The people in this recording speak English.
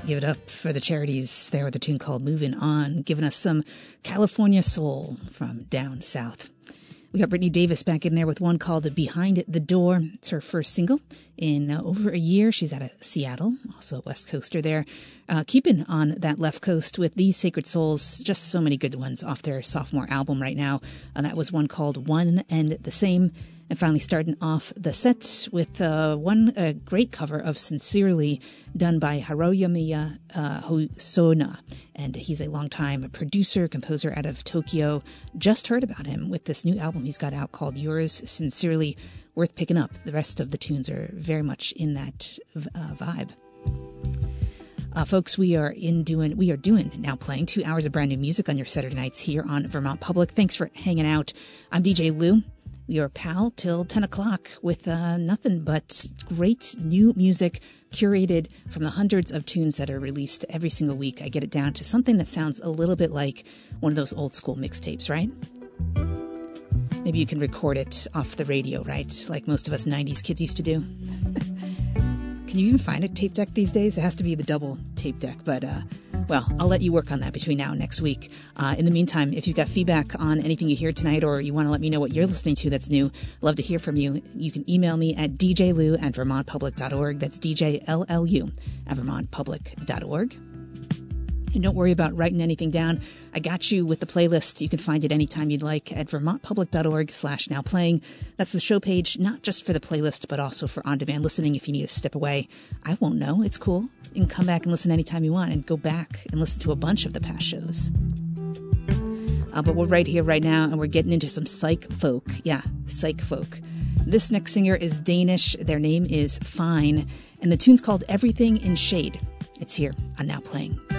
Give it up for the Charities there with a tune called Moving On, giving us some California soul from down south. We got Brittany Davis back in there with one called Behind the Door. It's her first single in over a year. She's out of Seattle, also a West Coaster there. Keeping on that left coast with These Sacred Souls, just so many good ones off their sophomore album right now. That was one called One and the Same. And finally starting off the set with one great cover of Sincerely done by Haruomi Hosono. And he's a longtime producer, composer out of Tokyo. Just heard about him with this new album he's got out called Yours Sincerely. Worth picking up. The rest of the tunes are very much in that vibe. Folks, we are doing Now Playing 2 hours of brand new music on your Saturday nights here on Vermont Public. Thanks for hanging out. I'm DJ Lou, your pal, till 10 o'clock with nothing but great new music curated from the hundreds of tunes that are released every single week. I get it down to something that sounds a little bit like one of those old school mixtapes, right? Maybe you can record it off the radio, right? Like most of us 90s kids used to do. Can you even find a tape deck these days? It has to be the double tape deck, but well, I'll let you work on that between now and next week. In the meantime, if you've got feedback on anything you hear tonight or you want to let me know what you're listening to that's new, I'd love to hear from you. You can email me at djlou@vermontpublic.org. That's djllu@vermontpublic.org. And don't worry about writing anything down. I got you with the playlist. You can find it anytime you'd like at vermontpublic.org/nowplaying. That's the show page, not just for the playlist, but also for on-demand listening if you need to step away. I won't know. It's cool. You can come back and listen anytime you want and go back and listen to a bunch of the past shows. But we're right here, right now, and we're getting into some psych folk. Yeah, psych folk. This next singer is Danish. Their name is Fine, and the tune's called Everything in Shade. It's here on Now Playing.